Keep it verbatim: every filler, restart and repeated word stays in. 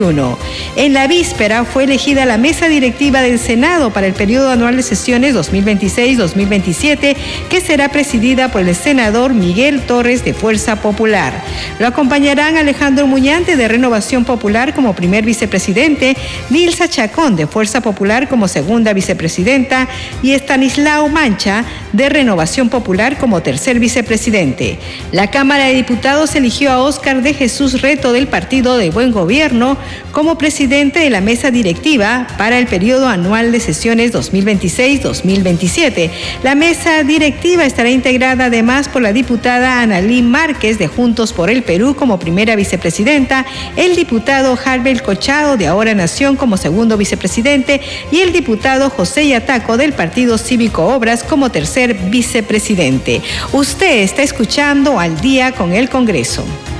En la víspera fue elegida la mesa directiva del Senado para el periodo anual de sesiones dos mil veintiséis dos mil veintisiete, que será presidida por el senador Miguel Torres de Fuerza Popular. Lo acompañarán Alejandro Muñante de Renovación Popular como primer vicepresidente, Nilsa Chacón de Fuerza Popular como segunda vicepresidenta y Estanislao Mancha de Renovación Popular como tercer vicepresidente. La Cámara de Diputados eligió a Óscar de Jesús Reto del Partido de Buen Gobierno como presidente de la mesa directiva para el periodo anual de sesiones dos mil veintiséis dos mil veintisiete. La mesa directiva estará integrada además por la diputada Analí Márquez de Juntos por el Perú como primera vicepresidenta, el diputado Harbel Cochado de Ahora Nación como segundo vicepresidente y el diputado José Yataco del Partido Cívico Obras como tercer vicepresidente. Usted está escuchando Al Día con el Congreso.